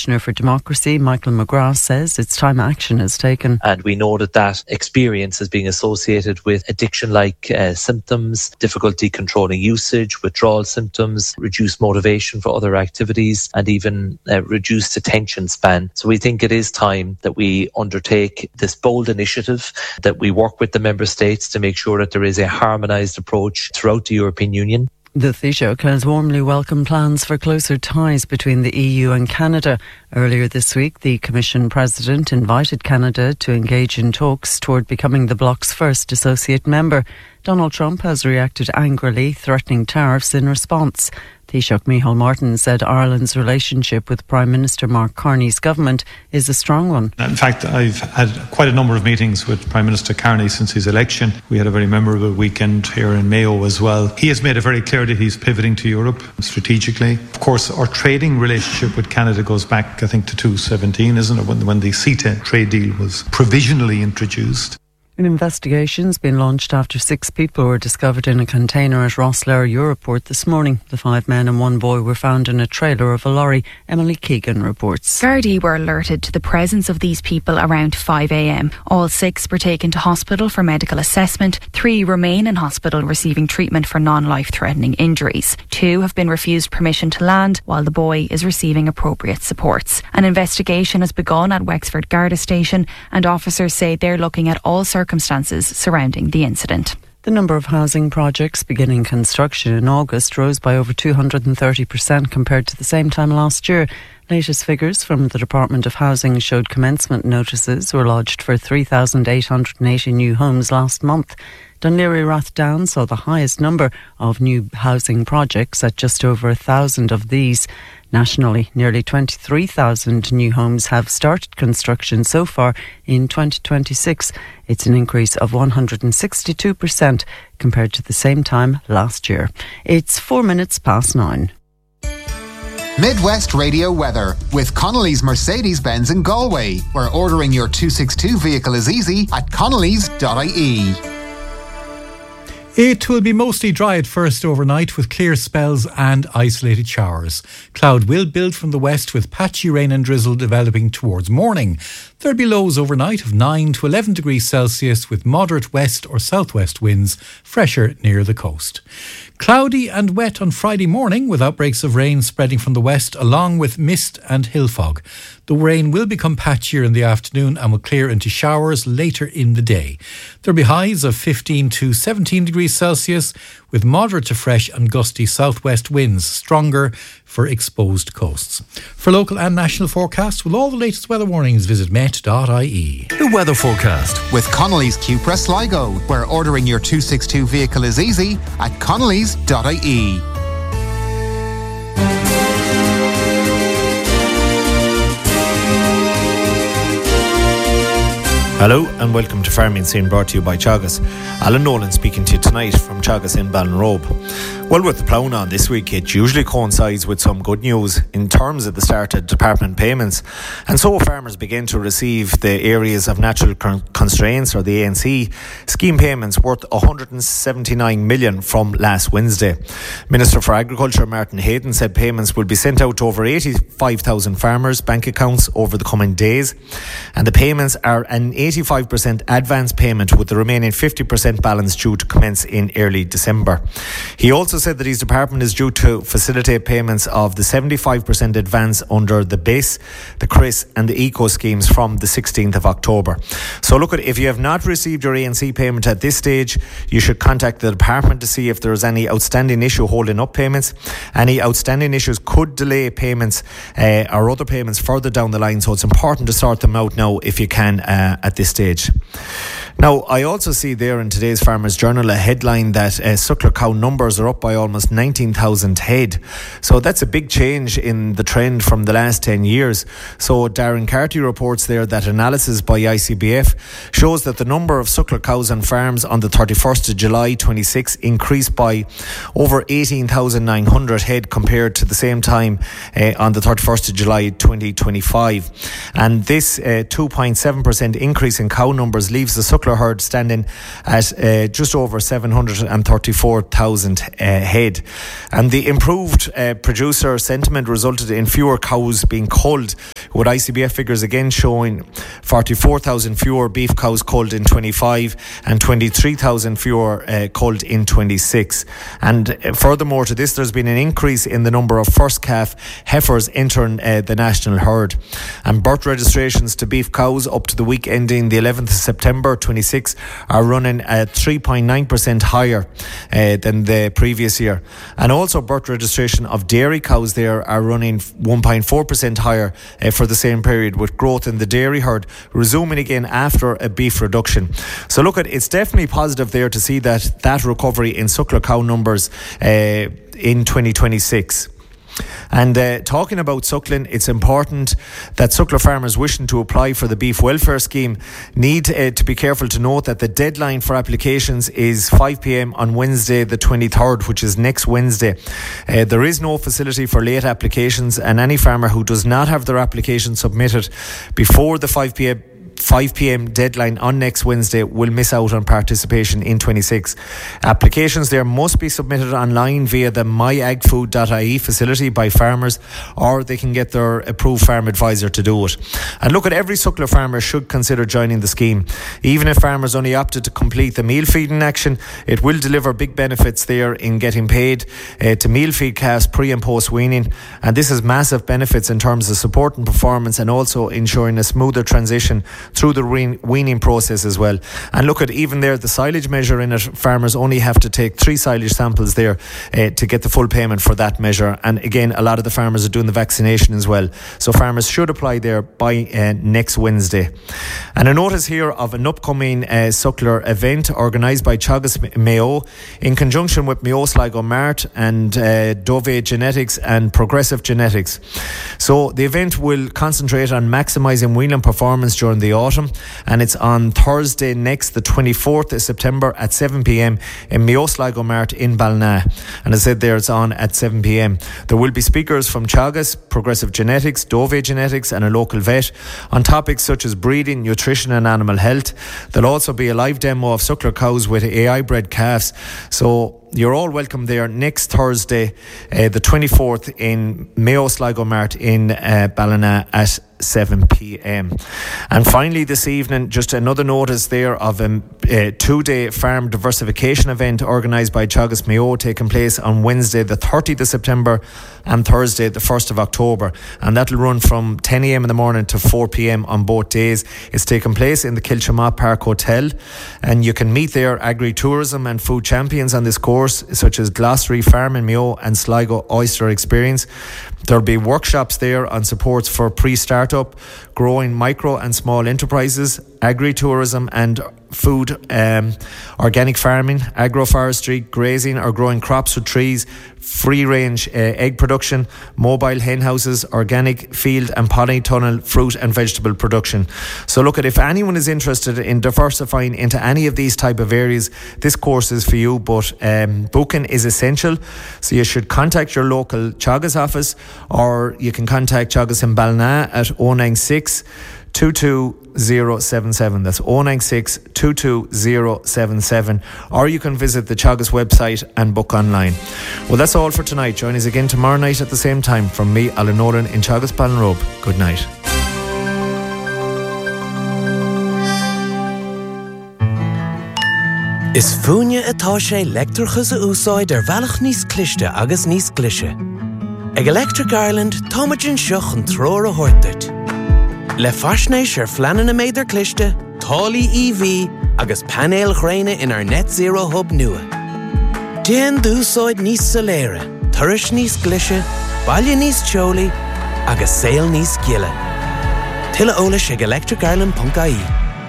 Commissioner for Democracy, Michael McGrath, says it's time action is taken. And we know that experience is being associated with addiction-like symptoms, difficulty controlling usage, withdrawal symptoms, reduced motivation for other activities, and even reduced attention span. So we think it is time that we undertake this bold initiative, that we work with the member states to make sure that there is a harmonised approach throughout the European Union. The Taoiseach has warmly welcomed plans for closer ties between the EU and Canada. Earlier this week, the Commission President invited Canada to engage in talks toward becoming the bloc's first associate member. Donald Trump has reacted angrily, threatening tariffs in response. Taoiseach Micheál Martin said Ireland's relationship with Prime Minister Mark Carney's government is a strong one. In fact, I've had quite a number of meetings with Prime Minister Carney since his election. We had a very memorable weekend here in Mayo as well. He has made it very clear that he's pivoting to Europe strategically. Of course, our trading relationship with Canada goes back, I think, to 2017, isn't it, when the CETA trade deal was provisionally introduced. An investigation's been launched after 6 people were discovered in a container at Rosslare Europort this morning. The 5 men and 1 boy were found in a trailer of a lorry. Emily Keegan reports. Gardaí were alerted to the presence of these people around 5 a.m. All 6 were taken to hospital for medical assessment. 3 remain in hospital receiving treatment for non-life-threatening injuries. 2 have been refused permission to land, while the boy is receiving appropriate supports. An investigation has begun at Wexford Garda Station, and officers say they're looking at all circumstances surrounding the incident. The number of housing projects beginning construction in August rose by over 230% compared to the same time last year. Latest figures from the Department of Housing showed commencement notices were lodged for 3,880 new homes last month. Dún Laoghaire-Rathdown saw the highest number of new housing projects at just over 1,000 of these. Nationally, nearly 23,000 new homes have started construction so far in 2026. It's an increase of 162% compared to the same time last year. It's 9:04. Midwest Radio weather with Connolly's Mercedes-Benz in Galway, where ordering your 262 vehicle is easy at connolly's.ie. It will be mostly dry at first overnight with clear spells and isolated showers. Cloud will build from the west with patchy rain and drizzle developing towards morning. There'll be lows overnight of 9 to 11 degrees Celsius with moderate west or southwest winds, fresher near the coast. Cloudy and wet on Friday morning with outbreaks of rain spreading from the west along with mist and hill fog. The rain will become patchier in the afternoon and will clear into showers later in the day. There'll be highs of 15 to 17 degrees Celsius with moderate to fresh and gusty southwest winds, stronger for exposed coasts. For local and national forecasts, with all the latest weather warnings, visit met.ie. The weather forecast with Connolly's Cupra Sligo, where ordering your 262 vehicle is easy at connolly's.ie. Hello and welcome to Farming Scene, brought to you by Teagasc. Alan Nolan speaking to you tonight from Teagasc in Ballinrobe. Well, with the ploughing on this week, it usually coincides with some good news in terms of the start of department payments. And so farmers begin to receive the Areas of Natural Constraints, or the ANC, scheme payments worth $179 million from last Wednesday. Minister for Agriculture Martin Hayden said payments will be sent out to over 85,000 farmers' bank accounts over the coming days. And the payments are an 85% advance payment, with the remaining 50% balance due to commence in early December. He also said that his department is due to facilitate payments of the 75% advance under the BASE, the CRIS and the ECO schemes from the 16th of October. So look, if you have not received your ANC payment at this stage, you should contact the department to see if there is any outstanding issue holding up payments. Any outstanding issues could delay payments or other payments further down the line, so it's important to sort them out now if you can at this stage. Now, I also see there in today's Farmers Journal a headline that suckler cow numbers are up by almost 19,000 head. So that's a big change in the trend from the last 10 years. So Darren Carty reports there that analysis by ICBF shows that the number of suckler cows on farms on the 31st of July 26 increased by over 18,900 head compared to the same time on the 31st of July 2025. And this 2.7% increase in cow numbers leaves the suckler herd standing at just over 734,000 head. And the improved producer sentiment resulted in fewer cows being culled with ICBF figures again showing 44,000 fewer beef cows culled in 25 and 23,000 fewer culled in 26. And furthermore to this, there's been an increase in the number of first calf heifers entering the national herd. And birth registrations to beef cows up to the week ending the 11th of September 26 are running at 3.9% higher than the previous year. And also birth registration of dairy cows there are running 1.4% higher for the same period, with growth in the dairy herd resuming again after a beef reduction. So look, it's definitely positive there to see that recovery in suckler cow numbers in 2026. And talking about suckling, it's important that suckler farmers wishing to apply for the beef welfare scheme need to be careful to note that the deadline for applications is 5 p.m. on Wednesday the 23rd, which is next Wednesday. There is no facility for late applications, and any farmer who does not have their application submitted before the 5 p.m. deadline on next Wednesday will miss out on participation in 26. Applications there must be submitted online via the myagfood.ie facility by farmers, or they can get their approved farm advisor to do it. And look, at every suckler farmer should consider joining the scheme. Even if farmers only opted to complete the meal feeding action, it will deliver big benefits there in getting paid to meal feed calves pre and post weaning, and this has massive benefits in terms of support and performance, and also ensuring a smoother transition through the weaning process as well. And look, at even there, the silage measure in it, farmers only have to take 3 silage samples there to get the full payment for that measure. And again, a lot of the farmers are doing the vaccination as well, so farmers should apply there by next Wednesday. And a notice here of an upcoming suckler event organised by Teagasc Mayo in conjunction with Mayo Sligo Mart and Dove Genetics and Progressive Genetics. So the event will concentrate on maximising weaning performance during the autumn, and it's on Thursday next, the 24th of September at 7 p.m. in Mayo Sligo Mart in Ballina. And as I said there, it's on at 7 p.m. There will be speakers from Teagasc, Progressive Genetics, Dove Genetics and a local vet on topics such as breeding, nutrition and animal health. There'll also be a live demo of suckler cows with AI bred calves. So you're all welcome there next Thursday, the 24th in Mayo Sligo Mart in Ballina at 7 p.m. And finally this evening, just another notice there of a 2-day farm diversification event organised by Teagasc Mayo, taking place on Wednesday the 30th of September and Thursday the 1st of October, and that'll run from 10 a.m. in the morning to 4 p.m. on both days. It's taking place in the Kilchama Park Hotel, and you can meet there agri-tourism and food champions on this course, such as Glossary Farm in Mayo and Sligo Oyster Experience. There'll be workshops there on supports for pre-startup, growing micro and small enterprises, agri-tourism and food, organic farming, agroforestry, grazing or growing crops with trees, free-range egg production, mobile hen houses, organic field and polytunnel fruit and vegetable production. So look, at if anyone is interested in diversifying into any of these type of areas, this course is for you, but booking is essential. So you should contact your local Teagasc office, or you can contact Teagasc in Ballina at 096 22077. That's 096 22077. Or you can visit the Teagasc website and book online. Well, that's all for tonight. Join us again tomorrow night at the same time. From me, Alan Nolan in Teagasc Ballinrobe. Good night. Is fúine atá sé leictreachas a úsáid bhealach níos cliste agus níos clise. Ag Electric Ireland, táimeann seach an tróir a thuirteart. Le faisnéis fleanan na méidir cliste, tálaí EV agus panéil ghréine in our net zero hub nua. Déan dúsáid níos soléire, turais níos glise, baile níos teolaí agus saol níos giile. Tuilleadh eolais ag electricireland.ie.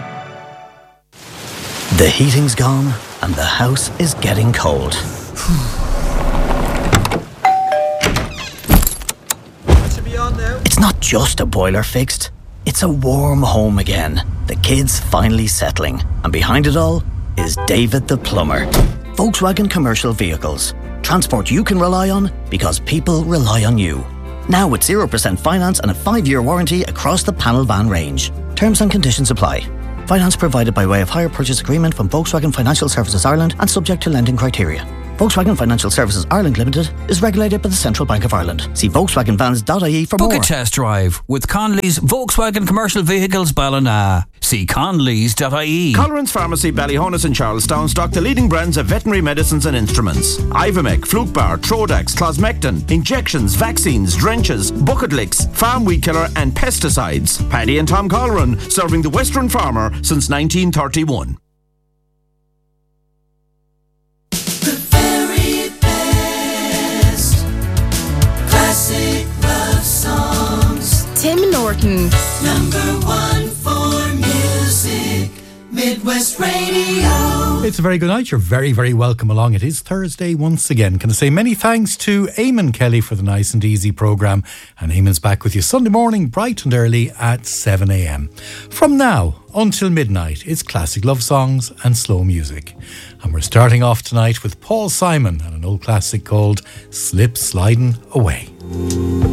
The heating's gone and the house is getting cold. It's not just a boiler fixed. It's a warm home again. The kids finally settling. And behind it all is David the Plumber. Volkswagen Commercial Vehicles. Transport you can rely on because people rely on you. Now with 0% finance and a 5-year warranty across the panel van range. Terms and conditions apply. Finance provided by way of hire purchase agreement from Volkswagen Financial Services Ireland and subject to lending criteria. Volkswagen Financial Services Ireland Limited is regulated by the Central Bank of Ireland. See VolkswagenVans.ie for more. Book a test drive with Connolly's Volkswagen Commercial Vehicles Ballina. See Connolly's.ie. Colleran's Pharmacy, Ballyhonus and Charlestown stock the leading brands of veterinary medicines and instruments. Ivomec, Flukebar, Trodax, Closmectin, injections, vaccines, drenches, bucket licks, farm weed killer and pesticides. Paddy and Tom Colleran, serving the Western farmer since 1931. Tim Norton. #1 for music, Midwest Radio. It's a very good night. You're very, very welcome along. It is Thursday once again. Can I say many thanks to Eamon Kelly for the nice and easy programme. And Eamon's back with you Sunday morning, bright and early at 7 a.m. From now until midnight, it's classic love songs and slow music. And we're starting off tonight with Paul Simon and an old classic called Slip Slidin' Away.